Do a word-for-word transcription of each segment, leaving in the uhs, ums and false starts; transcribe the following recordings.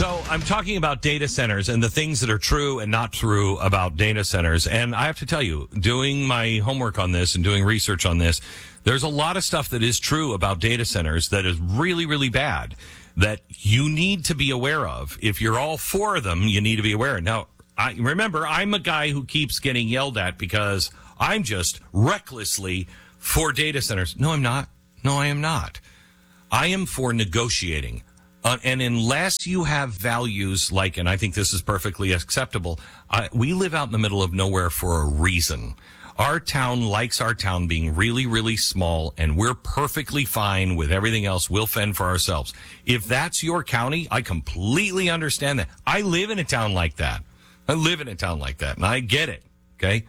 So I'm talking about data centers and the things that are true and not true about data centers. And I have to tell you, doing my homework on this and doing research on this, there's a lot of stuff that is true about data centers that is really, really bad that you need to be aware of. If you're all for them, you need to be aware. Now, I remember, I'm a guy who keeps getting yelled at because I'm just recklessly for data centers. No, I'm not. No, I am not. I am for negotiating. Uh, and unless you have values like, and I think this is perfectly acceptable, uh, we live out in the middle of nowhere for a reason. Our town likes our town being really, really small, and we're perfectly fine with everything else. We'll fend for ourselves. If that's your county, I completely understand that. I live in a town like that. I live in a town like that, and I get it, okay?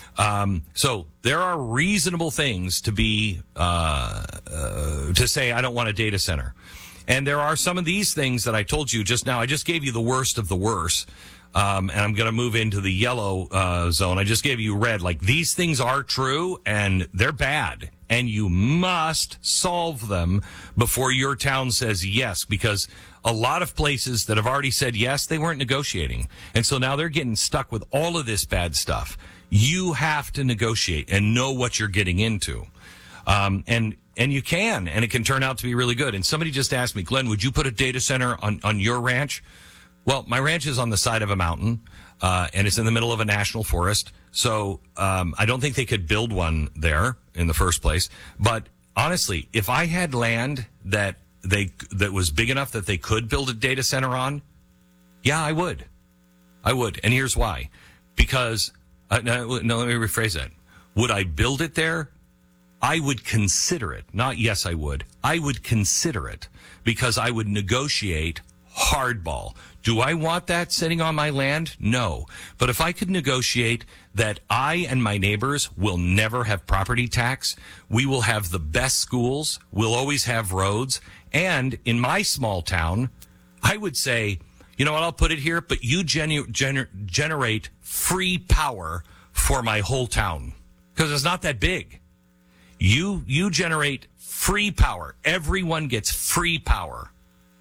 Um, so there are reasonable things to be, uh, uh, to say, I don't want a data center. And there are some of these things that I told you just now. I just gave you the worst of the worst. Um, and I'm going to move into the yellow uh, zone. I just gave you red. Like, these things are true and they're bad. And you must solve them before your town says yes. Because a lot of places that have already said yes, they weren't negotiating. And so now they're getting stuck with all of this bad stuff. You have to negotiate and know what you're getting into. Um, and And you can, and it can turn out to be really good. And somebody just asked me, Glenn, would you put a data center on, on your ranch? Well, my ranch is on the side of a mountain, uh, and it's in the middle of a national forest. So um, I don't think they could build one there in the first place. But honestly, if I had land that they that was big enough that they could build a data center on, yeah, I would. I would. And here's why. Because, uh, no, no, let me rephrase that. Would I build it there? I would consider it. Not yes, I would. I would consider it because I would negotiate hardball. Do I want that sitting on my land? No. But if I could negotiate that I and my neighbors will never have property tax, we will have the best schools, we'll always have roads, and in my small town, I would say, you know what, I'll put it here, but you genu- gener- generate free power for my whole town because it's not that big. You you generate free power. Everyone gets free power.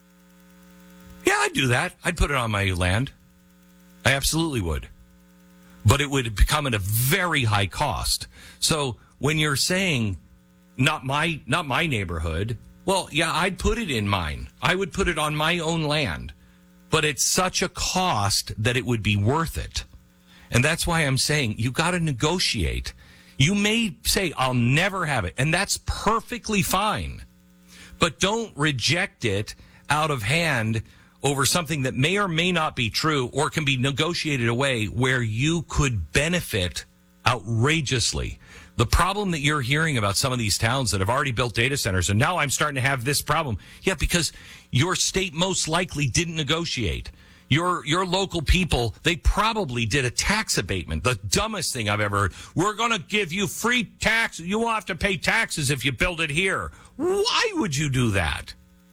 Yeah, I'd do that. I'd put it on my land. I absolutely would. But it would become at a very high cost. So when you're saying not my not my neighborhood, well, yeah, I'd put it in mine. I would put it on my own land. But it's such a cost that it would be worth it. And that's why I'm saying you got to negotiate. You may say, I'll never have it, and that's perfectly fine. But don't reject it out of hand over something that may or may not be true or can be negotiated away where you could benefit outrageously. The problem that you're hearing about some of these towns that have already built data centers, and now I'm starting to have this problem. Yeah, because your state most likely didn't negotiate. Your your local people, they probably did a tax abatement. The dumbest thing I've ever heard. We're going to give you free tax. You won't have to pay taxes if you build it here. Why would you do that?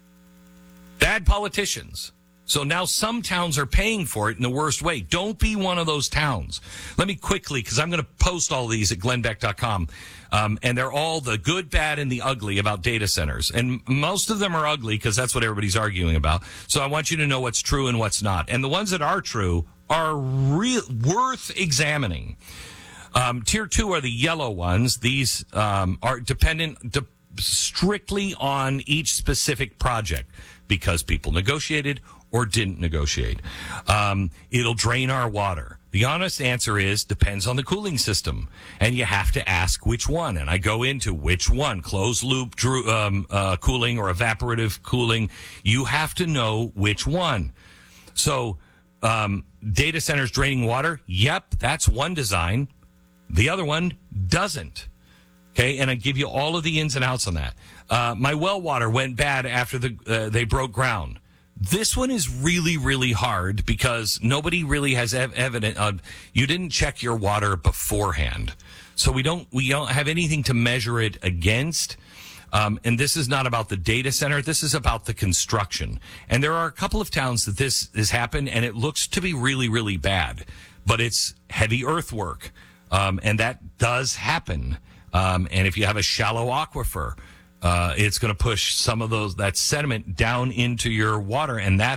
Bad politicians. So now some towns are paying for it in the worst way. Don't be one of those towns. Let me quickly, because I'm going to post all these at glenn beck dot com. Um, and they're all the good, bad, and the ugly about data centers. And most of them are ugly because that's what everybody's arguing about. So I want you to know what's true and what's not. And the ones that are true are real, worth examining. Um, tier two are the yellow ones. These um, are dependent de- strictly on each specific project because people negotiated or didn't negotiate. Um, it'll drain our water. The honest answer is depends on the cooling system, and you have to ask which one. And I go into which one, closed loop drew, um, uh, cooling or evaporative cooling. You have to know which one. So um, data centers draining water, yep, that's one design. The other one doesn't. Okay, and I give you all of the ins and outs on that. Uh, my well water went bad after the uh, they broke ground. This one is really, really hard because nobody really has ev- evidence. Uh, you didn't check your water beforehand, so we don't we don't have anything to measure it against. Um, and this is not about the data center. This is about the construction. And there are a couple of towns that this has happened, and it looks to be really, really bad. But it's heavy earthwork, um, and that does happen. Um, and if you have a shallow aquifer, uh, it's going to push some of those that sediment down into your water, and that's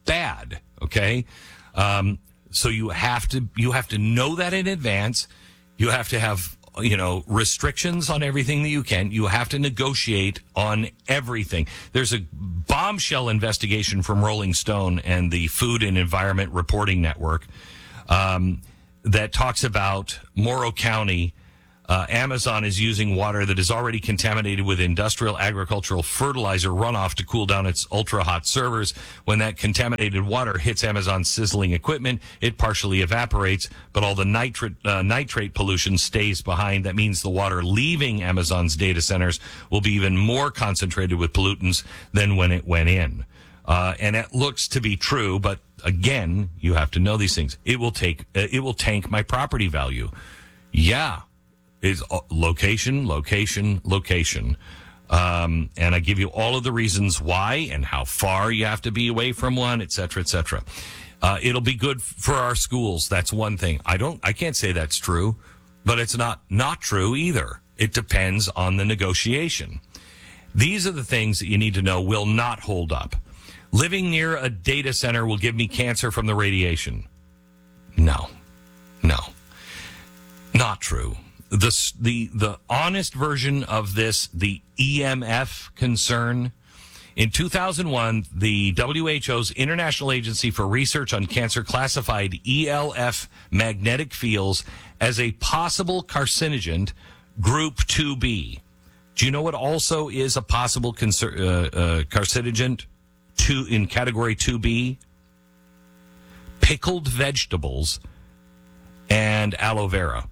bad. Okay. Um, so you have to, you have to know that in advance. You have to have, you know, restrictions on everything that you can. You have to negotiate on everything. There's a bombshell investigation from Rolling Stone and the Food and Environment Reporting Network, um, that talks about Morrow County. Uh, Amazon is using water that is already contaminated with industrial agricultural fertilizer runoff to cool down its ultra-hot servers. When that contaminated water hits Amazon's sizzling equipment, it partially evaporates, but all the nitrate, uh, nitrate pollution stays behind. That means the water leaving Amazon's data centers will be even more concentrated with pollutants than when it went in. Uh, and it looks to be true, but again, you have to know these things. It will take, uh, it will tank my property value. Yeah. Is location, location, location. Um, and I give you all of the reasons why and how far you have to be away from one, et cetera, et cetera. Uh, it'll be good for our schools. That's one thing. I don't, I can't say that's true, but it's not, not true either. It depends on the negotiation. These are the things that you need to know will not hold up. Living near a data center will give me cancer from the radiation. No, no, not true. The, the, the honest version of this, the E M F concern. In two thousand one, the W H O's International Agency for Research on Cancer classified E L F magnetic fields as a possible carcinogen, group two B. Do you know what also is a possible cancer, uh, uh, carcinogen two, in category two B? Pickled vegetables and aloe vera.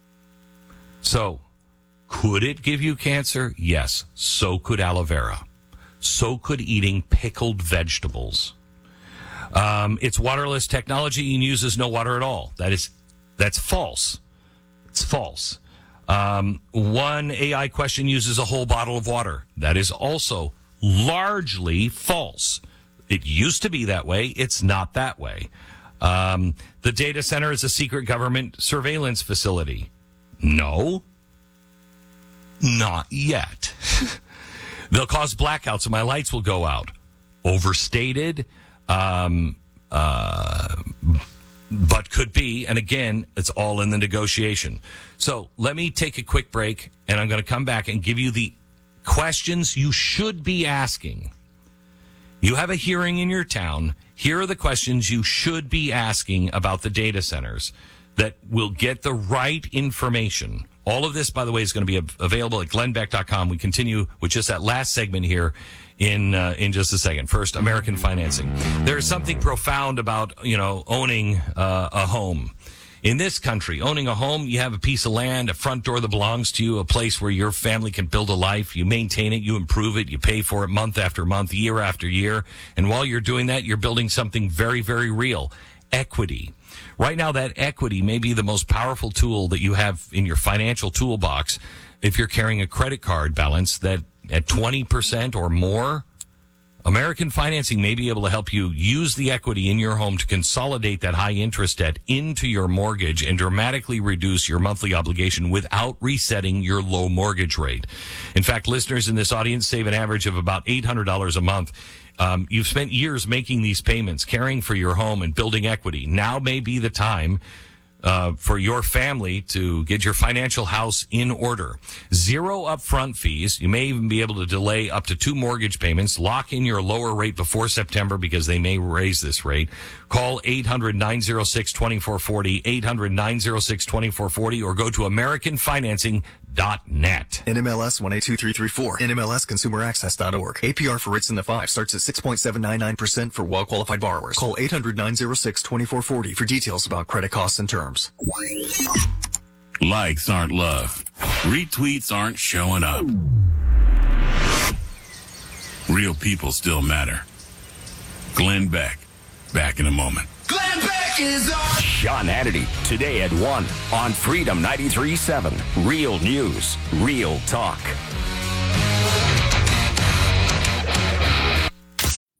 So, could it give you cancer? Yes. So could aloe vera. So could eating pickled vegetables. Um, it's waterless technology and uses no water at all. That is, that's false. It's false. Um, one A I question uses a whole bottle of water. That is also largely false. It used to be that way. It's not that way. Um, the data center is a secret government surveillance facility. No, not yet. They'll cause blackouts and my lights will go out. Overstated, um, uh, but could be. And again, it's all in the negotiation. So let me take a quick break and I'm going to come back and give you the questions you should be asking. You have a hearing in your town. Here are the questions you should be asking about the data centers that will get the right information. All of this, by the way, is going to be available at glenn beck dot com. We continue with just that last segment here in uh, in just a second. First, American financing. There is something profound about, you know, owning uh, a home. In this country, owning a home, you have a piece of land, a front door that belongs to you, a place where your family can build a life. You maintain it, you improve it, you pay for it month after month, year after year. And while you're doing that, you're building something very, very real. Equity. Right now, that equity may be the most powerful tool that you have in your financial toolbox. If you're carrying a credit card balance that at twenty percent or more, American Financing may be able to help you use the equity in your home to consolidate that high interest debt into your mortgage and dramatically reduce your monthly obligation without resetting your low mortgage rate. In fact, listeners in this audience save an average of about eight hundred dollars a month. Um, you've spent years making these payments, caring for your home and building equity. Now may be the time uh, for your family to get your financial house in order. Zero upfront fees. You may even be able to delay up to two mortgage payments. Lock in your lower rate before September because they may raise this rate. Call eight hundred, nine oh six, two four four zero, eight hundred, nine oh six, two four four zero, or go to american financing dot net. N M L S one eight two three three four. N M L S consumer access dot org. A P R for rates in the five starts at six point seven nine nine percent for well-qualified borrowers. Call eight hundred, nine oh six, two four four zero for details about credit costs and terms. Likes aren't love. Retweets aren't showing up. Real people still matter. Glenn Beck. Back in a moment. Glenn Beck is on. Sean Hannity, today at one on Freedom ninety-three point seven. Real news, real talk.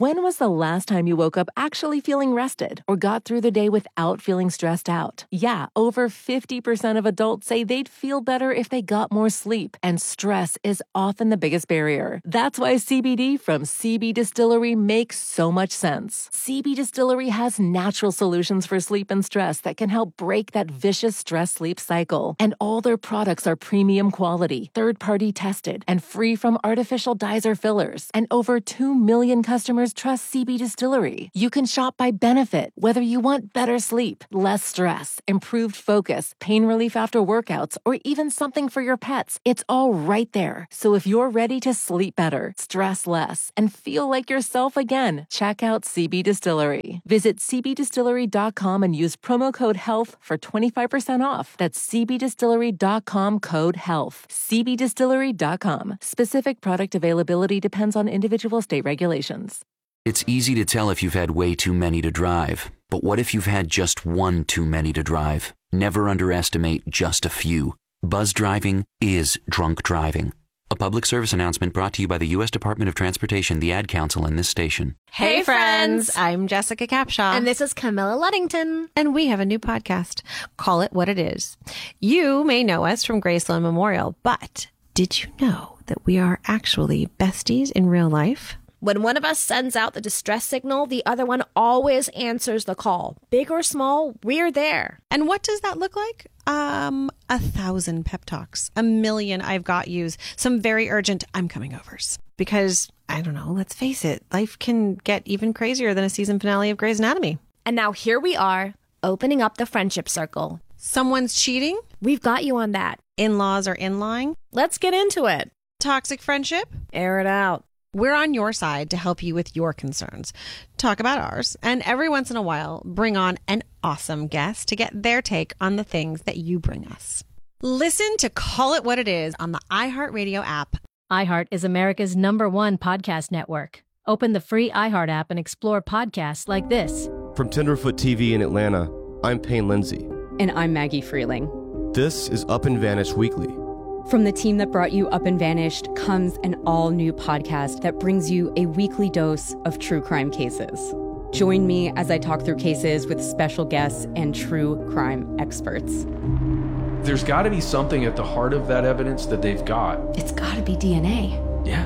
When was the last time you woke up actually feeling rested or got through the day without feeling stressed out? Yeah, over fifty percent of adults say they'd feel better if they got more sleep, and stress is often the biggest barrier. That's why C B D from C B Distillery makes so much sense. C B Distillery has natural solutions for sleep and stress that can help break that vicious stress-sleep cycle. And all their products are premium quality, third-party tested, and free from artificial dyes or fillers. And over two million customers trust C B Distillery. You can shop by benefit, whether you want better sleep, less stress, improved focus, pain relief after workouts, or even something for your pets. It's all right there. So if you're ready to sleep better, stress less, and feel like yourself again, check out C B Distillery. Visit c b distillery dot com and use promo code HEALTH for twenty-five percent off. That's c b distillery dot com code HEALTH. c b distillery dot com. Specific product availability depends on individual state regulations. It's easy to tell if you've had way too many to drive. But what if you've had just one too many to drive? Never underestimate just a few. Buzz driving is drunk driving. A public service announcement brought to you by the U S Department of Transportation, the Ad Council, and this station. Hey, friends. I'm Jessica Capshaw. And this is Camilla Luddington. And we have a new podcast. Call It What It Is. You may know us from Graceland Memorial, but did you know that we are actually besties in real life? When one of us sends out the distress signal, the other one always answers the call. Big or small, we're there. And what does that look like? Um, a thousand pep talks, a million I've got yous, some very urgent I'm coming overs. Because, I don't know, let's face it, life can get even crazier than a season finale of Grey's Anatomy. And now here we are, opening up the friendship circle. Someone's cheating? We've got you on that. In-laws are in-lying? Let's get into it. Toxic friendship? Air it out. We're on your side to help you with your concerns, talk about ours, and every once in a while, bring on an awesome guest to get their take on the things that you bring us. Listen to Call It What It Is on the iHeartRadio app. iHeart is America's number one podcast network. Open the free iHeart app and explore podcasts like this. From Tenderfoot T V in Atlanta, I'm Payne Lindsay. And I'm Maggie Freeling. This is Up and Vanished Weekly. From the team that brought you Up and Vanished comes an all-new podcast that brings you a weekly dose of true crime cases. Join me as I talk through cases with special guests and true crime experts. There's got to be something at the heart of that evidence that they've got. It's got to be D N A. Yeah.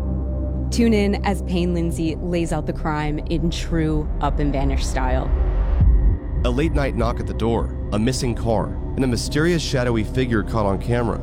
Tune in as Payne Lindsay lays out the crime in true Up and Vanished style. A late-night knock at the door, a missing car, and a mysterious shadowy figure caught on camera.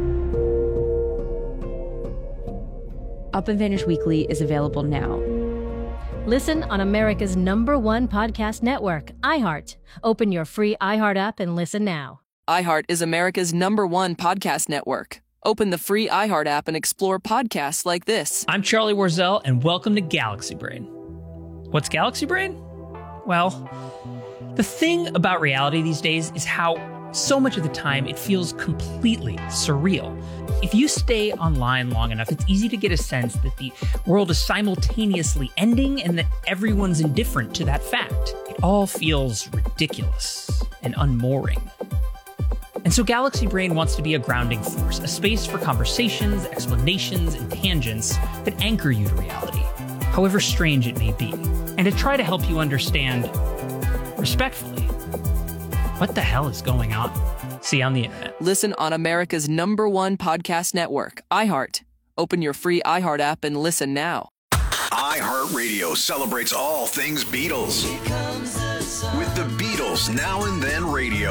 Up and Vanished Weekly is available now. Listen on America's number one podcast network, iHeart. Open your free iHeart app and listen now. iHeart is America's number one podcast network. Open the free iHeart app and explore podcasts like this. I'm Charlie Warzel, and welcome to Galaxy Brain. What's Galaxy Brain? Well, the thing about reality these days is how so much of the time it feels completely surreal. If you stay online long enough, it's easy to get a sense that the world is simultaneously ending and that everyone's indifferent to that fact. It all feels ridiculous and unmooring. And so Galaxy Brain wants to be a grounding force, a space for conversations, explanations, and tangents that anchor you to reality, however strange it may be, and to try to help you understand, respectfully, what the hell is going on? See you on the internet. Listen on America's number one podcast network, iHeart. Open your free iHeart app and listen now. iHeartRadio celebrates all things Beatles. With the Beatles Now and Then Radio.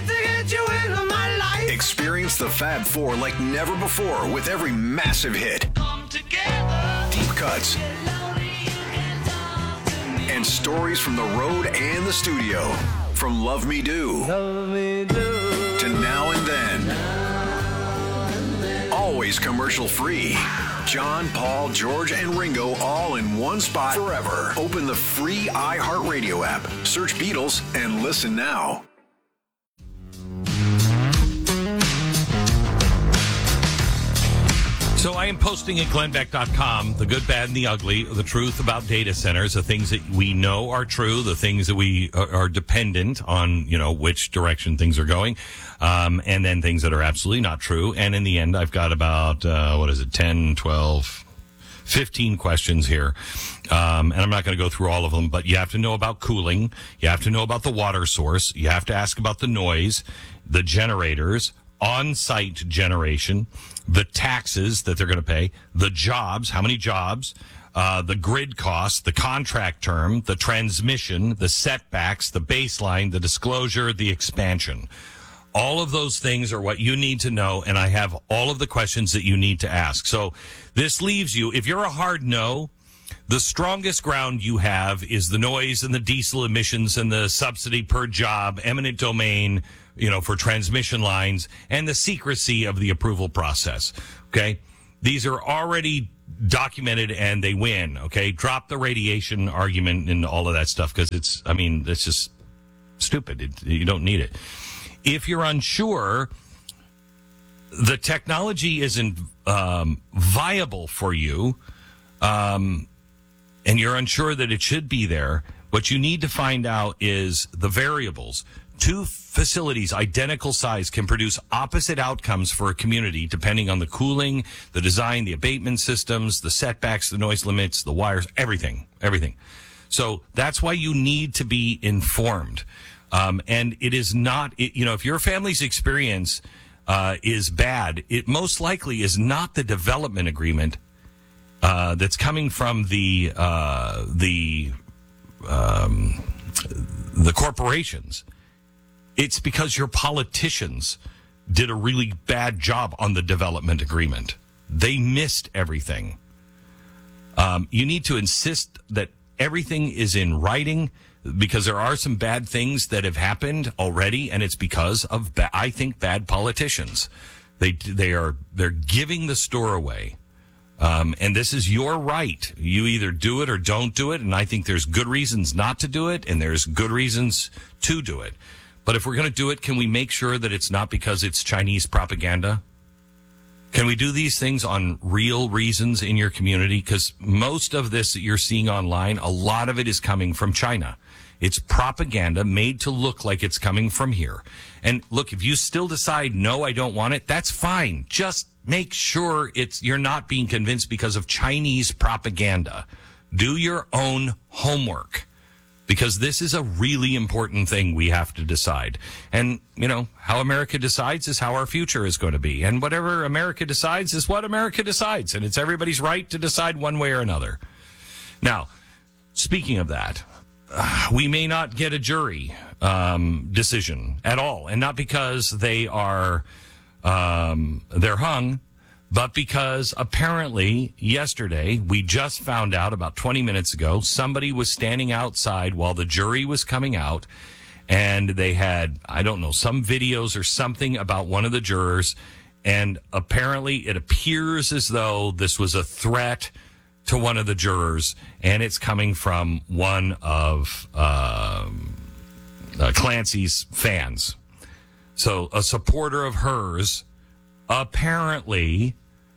Experience the Fab Four like never before with every massive hit. Deep cuts. And stories from the road and the studio. From Love Me Do, Love Me Do to Now and Then. Always commercial free. John, Paul, George, and Ringo all in one spot forever. Open the free iHeartRadio app. Search Beatles and listen now. So I am posting at glenn beck dot com the good, bad, and the ugly, the truth about data centers, the things that we know are true, the things that we are, are dependent on, you know, which direction things are going, um, and then things that are absolutely not true. And in the end, I've got about, uh, what is it, ten, twelve, fifteen questions here. Um, and I'm not going to go through all of them, but you have to know about cooling. You have to know about the water source. You have to ask about the noise, the generators, on-site generation, the taxes that they're going to pay, the jobs, how many jobs, uh, the grid costs, the contract term, the transmission, the setbacks, the baseline, the disclosure, the expansion. All of those things are what you need to know, and I have all of the questions that you need to ask. So this leaves you, if you're a hard no, the strongest ground you have is the noise and the diesel emissions and the subsidy per job, eminent domain, you know, for transmission lines, and the secrecy of the approval process. Okay? These are already documented and they win. Okay? Drop the radiation argument and all of that stuff because it's, I mean, it's just stupid. It, you don't need it. If you're unsure, the technology isn't um, viable for you, um, and you're unsure that it should be there, what you need to find out is the variables. Two facilities, identical size, can produce opposite outcomes for a community depending on the cooling, the design, the abatement systems, the setbacks, the noise limits, the wires, everything, everything. So that's why you need to be informed. Um, and it is not, it, you know, if your family's experience uh, is bad, it most likely is not the development agreement uh, that's coming from the uh, the um, the corporations. It's because your politicians did a really bad job on the development agreement. They missed everything. Um, you need to insist that everything is in writing, because there are some bad things that have happened already, and it's because of, ba- I think, bad politicians. They they are they're giving the store away, um, and this is your right. You either do it or don't do it, and I think there's good reasons not to do it, and there's good reasons to do it. But if we're going to do it, can we make sure that it's not because it's Chinese propaganda? Can we do these things on real reasons in your community? Because most of this that you're seeing online, a lot of it is coming from China. It's propaganda made to look like it's coming from here. And look, if you still decide, no, I don't want it, that's fine. Just make sure it's you're not being convinced because of Chinese propaganda. Do your own homework, because this is a really important thing we have to decide. And, you know, how America decides is how our future is going to be. And whatever America decides is what America decides. And it's everybody's right to decide one way or another. Now, speaking of that, uh, we may not get a jury um, decision at all. And not because they are, um, they're hung, but because apparently yesterday, we just found out about twenty minutes ago, somebody was standing outside while the jury was coming out, and they had, I don't know, some videos or something about one of the jurors, and apparently it appears as though this was a threat to one of the jurors, and it's coming from one of um, uh, Clancy's fans. So a supporter of hers apparently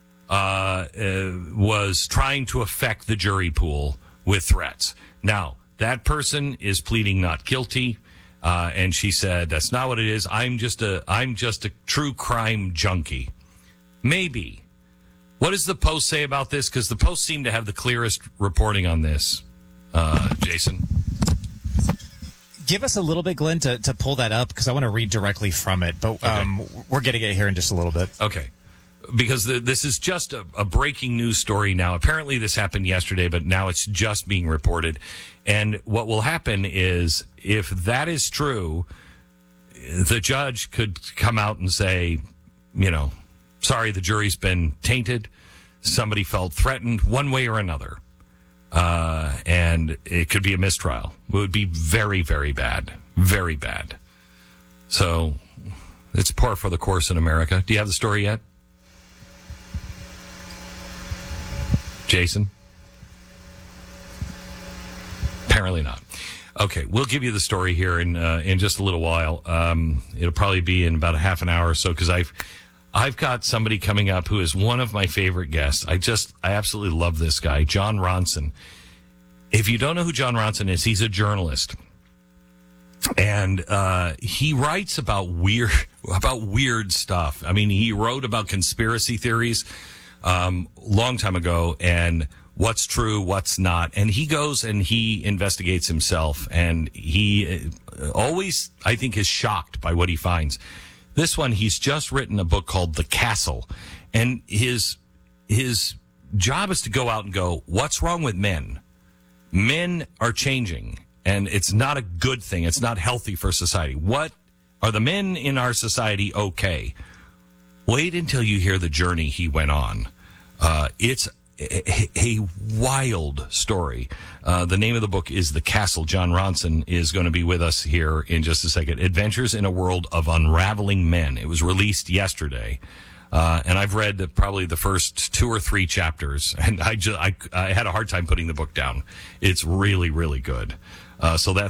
uh, uh, was trying to affect the jury pool with threats. Now, that person is pleading not guilty, uh, and she said, that's not what it is. I'm just a, I'm just a true crime junkie. Maybe. What does the Post say about this? Because the Post seemed to have the clearest reporting on this. Uh, Jason? Give us a little bit, Glenn, to, to pull that up, because I want to read directly from it. But um, okay. We're getting it here in just a little bit. Okay. Because the, this is just a, a breaking news story now. Apparently this happened yesterday, but now it's just being reported. And what will happen is, if that is true, the judge could come out and say, you know, sorry, the jury's been tainted. Somebody felt threatened one way or another. Uh, and it could be a mistrial. It would be very, very bad. Very bad. So it's par for the course in America. Do you have the story yet? Jason? Apparently not. Okay, we'll give you the story here in uh, in just a little while. Um, it'll probably be in about a half an hour or so, because I've I've got somebody coming up who is one of my favorite guests. I just I absolutely love this guy, Jon Ronson. If you don't know who Jon Ronson is, he's a journalist, and uh, he writes about weird about weird stuff. I mean, he wrote about conspiracy theories. um, long time ago, and what's true, what's not. And he goes and he investigates himself, and he always, I think, is shocked by what he finds. This one, he's just written a book called The Castle, and his his job is to go out and go, what's wrong with men? Men are changing, and it's not a good thing. It's not healthy for society. What are the men in our society okay? Wait until you hear the journey he went on. Uh, it's a, a wild story. Uh, the name of the book is The Castle. John Ronson is going to be with us here in just a second. Adventures in a World of Unraveling Men. It was released yesterday. Uh, and I've read probably the first two or three chapters, and I, just, I, I had a hard time putting the book down. It's really, really good. Uh, so that